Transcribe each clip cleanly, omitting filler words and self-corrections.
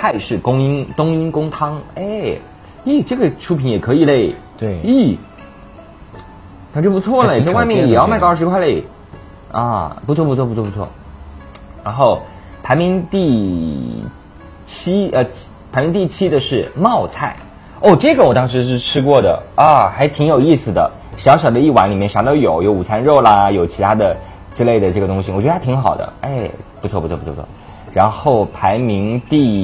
泰式冬阴功汤，哎，咦，这个出品也可以嘞。 对， 咦，感觉不错嘞，在外面也要卖个20块嘞。啊，不错。然后排名第7的是冒菜。哦，这个我当时是吃过的啊，还挺有意思的。小小的一碗里面啥都有午餐肉啦，有其他的之类的这个东西，我觉得还挺好的。哎，不错。然后排名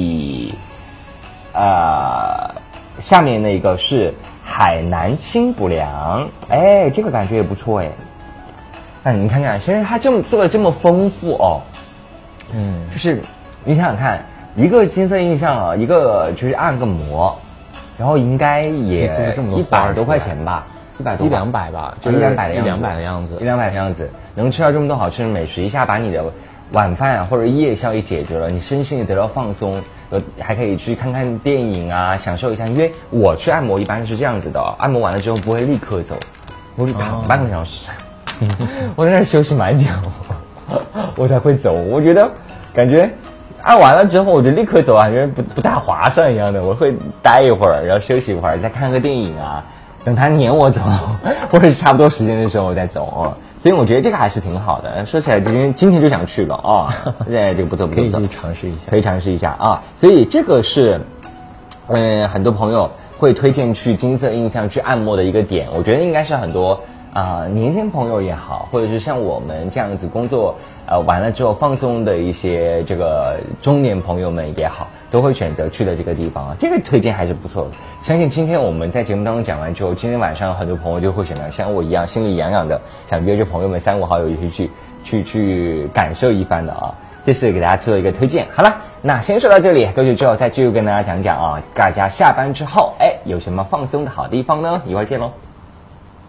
下面那个是海南清补凉，哎，这个感觉也不错哎。那你看看，现在它做的这么丰富哦，就是你想想看，一个金色印象啊，一个就是按个摩，然后应该也100多块钱吧，100多 100-200吧， 就100-200 的样子 ，100-200的样子，能吃到这么多好吃的美食，一下把你的晚饭或者夜宵也解决了，你身心也得到放松，还可以去看看电影啊，享受一下。因为我去按摩一般是这样子的，按摩完了之后不会立刻走，我是躺半个小时。我在那休息蛮久，我才会走。我觉得感觉按完了之后，我就立刻走，感觉不大划算一样的。我会待一会儿，然后休息一会儿，再看个电影啊，等他撵我走，或者是差不多时间的时候我再走哦。所以我觉得这个还是挺好的。说起来，今天就想去了啊！这个不错， 可以去尝试一下， 可以尝试一下啊。所以这个是，很多朋友会推荐去金色印象去按摩的一个点。我觉得应该是很多。年轻朋友也好，或者是像我们这样子工作完了之后放松的一些这个中年朋友们也好，都会选择去的这个地方。这个推荐还是不错的。相信今天我们在节目当中讲完之后，今天晚上很多朋友就会选择像我一样心里痒痒的，想约着朋友们3、5好友一起去感受一番的啊。这是给大家做一个推荐。好了，那先说到这里，过去之后再继续跟大家讲讲啊，大家下班之后有什么放松的好地方呢？一会儿见喽。